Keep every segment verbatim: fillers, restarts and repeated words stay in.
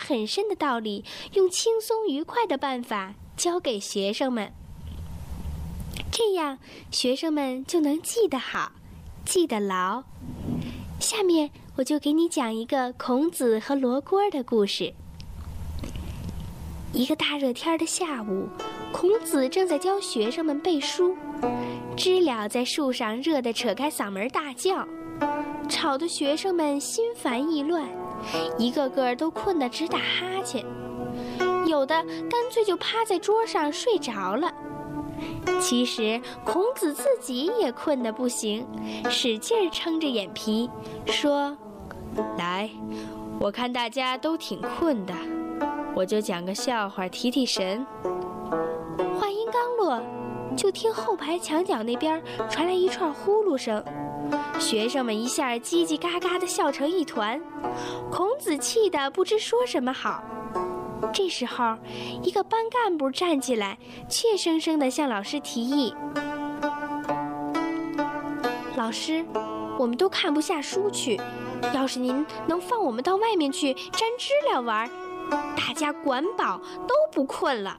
很深的道理，用轻松愉快的办法教给学生们，这样学生们就能记得好，记得牢。下面我就给你讲一个孔子和罗锅的故事。一个大热天的下午，孔子正在教学生们背书，知了在树上热得扯开嗓门大叫，吵得学生们心烦意乱，一个个都困得直打哈欠，有的干脆就趴在桌上睡着了。其实孔子自己也困得不行，使劲撑着眼皮说：来，我看大家都挺困的，我就讲个笑话提提神。话音刚落，就听后排墙角那边传来一串呼噜声，学生们一下叽叽嘎嘎地笑成一团，孔子气得不知说什么好。这时候，一个班干部站起来，怯生生地向老师提议：老师，我们都看不下书去，要是您能放我们到外面去沾知了玩，大家管饱都不困了。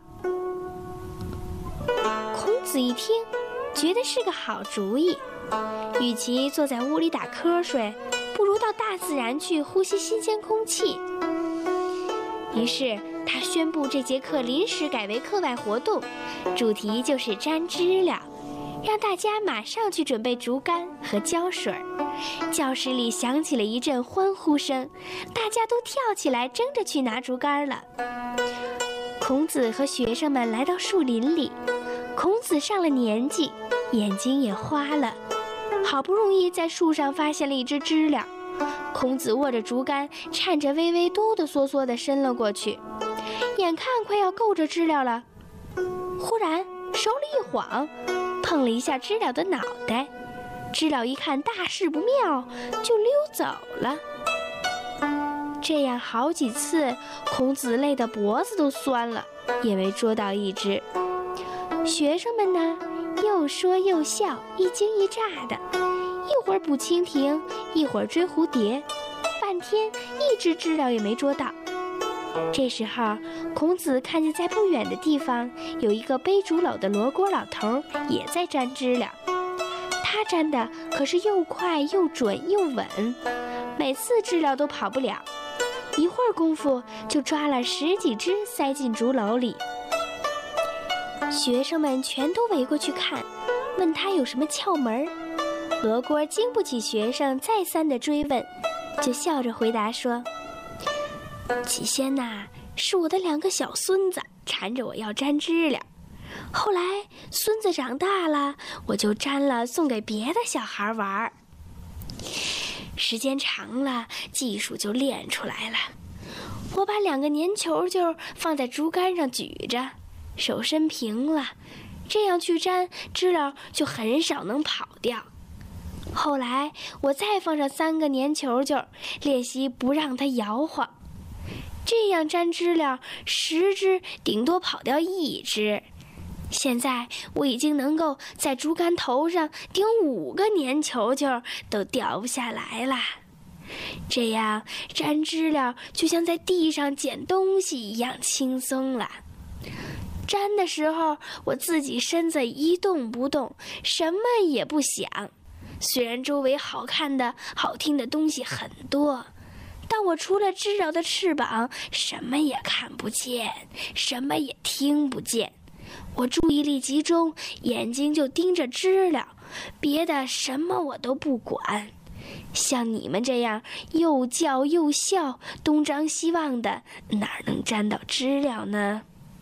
孔子一听，觉得是个好主意，与其坐在屋里打瞌睡，不如到大自然去呼吸新鲜空气。于是他宣布这节课临时改为课外活动，主题就是沾知了，让大家马上去准备竹竿和胶水。教室里响起了一阵欢呼声，大家都跳起来争着去拿竹竿了。孔子和学生们来到树林里，孔子上了年纪，眼睛也花了，好不容易在树上发现了一只知了。孔子握着竹竿，颤着巍巍哆哆嗦嗦地伸了过去，眼看快要够着知了了，忽然手里一晃，碰了一下知了的脑袋。知了一看大事不妙，就溜走了。这样好几次，孔子累得脖子都酸了，也没捉到一只。学生们呢，又说又笑，一惊一乍的，一会儿捕蜻蜓，一会儿追蝴蝶，半天一只知了也没捉到。这时候，孔子看见在不远的地方有一个背竹篓的罗锅老头也在沾知了，他沾的可是又快又准又稳，每次知了都跑不了，一会儿功夫就抓了十几只塞进竹篓里。学生们全都围过去看，问他有什么窍门。罗锅经不起学生再三的追问，就笑着回答说：起先呐，是我的两个小孙子缠着我要沾知了，后来孙子长大了，我就沾了送给别的小孩玩，时间长了，技术就练出来了。我把两个粘球球放在竹竿上举着，手伸平了，这样去沾知了就很少能跑掉。后来我再放上三个粘球球，练习不让它摇晃，这样沾知了十只顶多跑掉一只。现在我已经能够在竹竿头上顶五个粘球球都掉不下来了，这样沾知了就像在地上捡东西一样轻松了。沾的时候我自己身子一动不动，什么也不想，虽然周围好看的好听的东西很多，但我除了知了的翅膀什么也看不见，什么也听不见。我注意力集中，眼睛就盯着知了，别的什么我都不管。像你们这样又叫又笑，东张西望的，哪能沾到知了呢？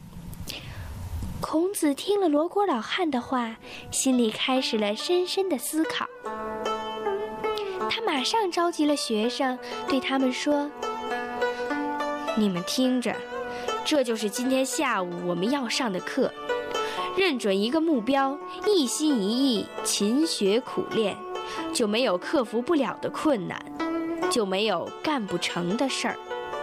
孔子听了罗锅老汉的话，心里开始了深深的思考。他马上召集了学生，对他们说：你们听着，这就是今天下午我们要上的课，认准一个目标，一心一意，勤学苦练，就没有克服不了的困难，就没有干不成的事儿。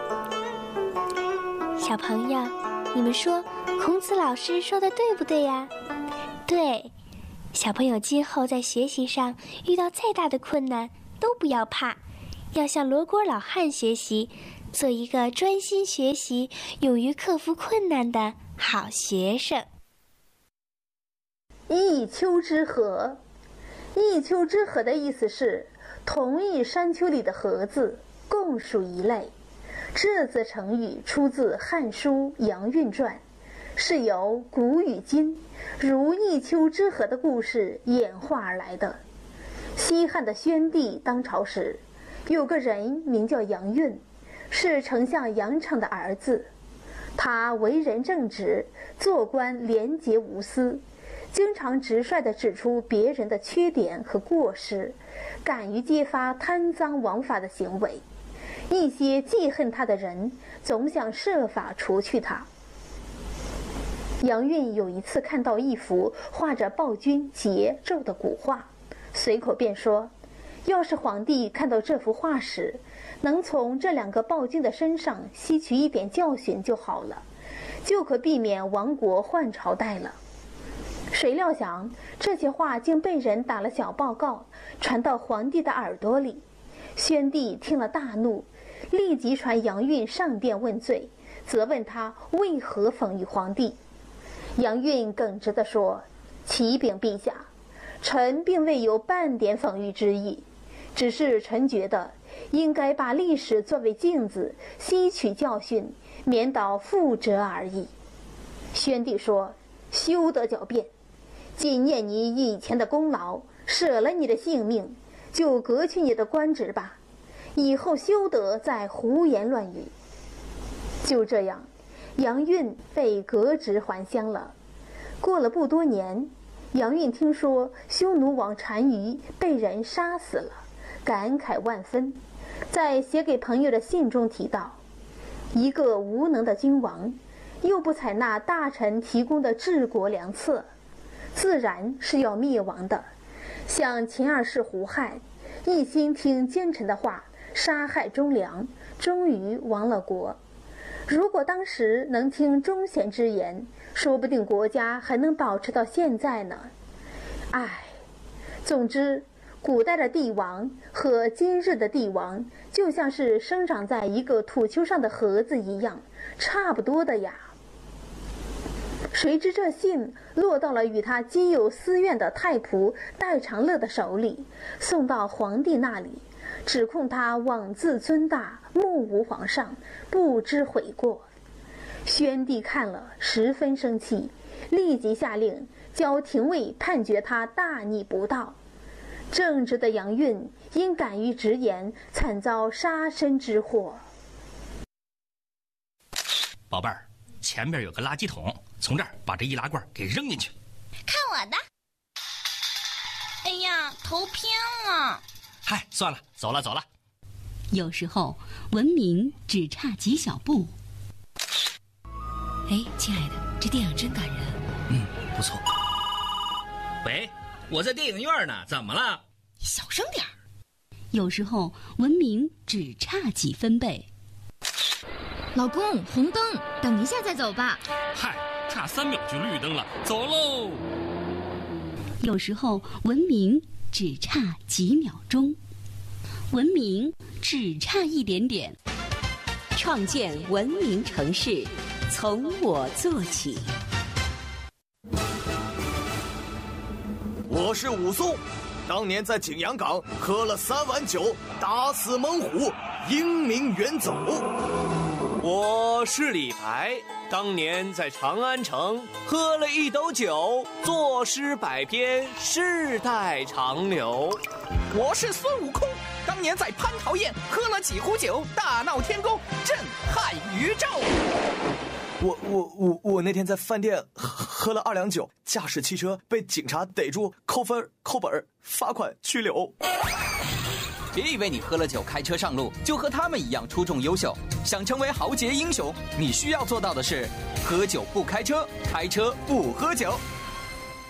小朋友，你们说孔子老师说的对不对呀？对，小朋友今后在学习上遇到再大的困难都不要怕，要向罗锅老汉学习， 做一个专心学习、勇于克服困难的好学生。 一丘之貉，一丘之貉的意思是同一山丘里的貉字，共属一类。这则成语出自《汉书·杨运传》，是由古与今如一丘之貉的故事演化而来的。西汉的宣帝当朝时，有个人名叫杨运，是丞相杨敞的儿子。他为人正直，做官廉洁无私，经常直率地指出别人的缺点和过失，敢于揭发贪赃枉法的行为。一些记恨他的人总想设法除去他。杨运有一次看到一幅画着暴君桀纣的古画，随口便说，要是皇帝看到这幅画时，能从这两个暴君的身上吸取一点教训就好了，就可避免亡国换朝代了。谁料想这些话竟被人打了小报告，传到皇帝的耳朵里。宣帝听了大怒，立即传杨运上殿问罪，责问他为何讽喻皇帝。杨运耿直地说，启禀陛下，臣并未有半点讽喻之意，只是臣觉得应该把历史作为镜子，吸取教训，免导覆辙而已。宣帝说，休得狡辩，纪念你以前的功劳，舍了你的性命，就革去你的官职吧，以后休得再胡言乱语。就这样，杨运被革职还乡了。过了不多年，杨运听说匈奴王单于被人杀死了，感慨万分，在写给朋友的信中提到，一个无能的君王，又不采纳大臣提供的治国良策，自然是要灭亡的。像秦二世胡亥，一心听奸臣的话，杀害忠良，终于亡了国。如果当时能听忠贤之言，说不定国家还能保持到现在呢。唉，总之，古代的帝王和今日的帝王就像是生长在一个土丘上的盒子一样，差不多的呀。谁知这信落到了与他基有私怨的太仆戴长乐的手里，送到皇帝那里，指控他妄自尊大，目无皇上，不知悔过。宣帝看了十分生气，立即下令交廷尉判决他大逆不道。正直的杨运因敢于直言，惨遭杀身之祸。 宝贝儿，前面有个垃圾桶，从这儿把这易拉罐给扔进去。 看我的！哎呀，头偏了。 嗨，算了，走了走了。 有时候文明只差几小步。哎，亲爱的，这电影真感人。 嗯，不错。喂，我在电影院呢，怎么了？ 小声点儿。 有时候文明只差几分贝。 老公，红灯，等一下再走吧。 嗨，差三秒就绿灯了，走喽。 有时候文明只差几秒钟，文明只差一点点。 创建文明城市，从我做起。 我是武松，当年在景阳冈喝了三碗酒，打死猛虎，英名远走。 我是李白，当年在长安城喝了一斗酒，作诗百篇，世代长流。 我是孙悟空，当年在蟠桃宴喝了几壶酒，大闹天宫，震撼宇宙。 我我我我那天在饭店喝了二两酒，驾驶汽车被警察逮住，扣分、扣本、罚款、拘留。 别以为你喝了酒开车上路就和他们一样出众优秀，想成为豪杰英雄，你需要做到的是：喝酒不开车，开车不喝酒。